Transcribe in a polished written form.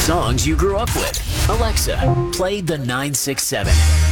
songs you grew up with. Alexa, play the 967.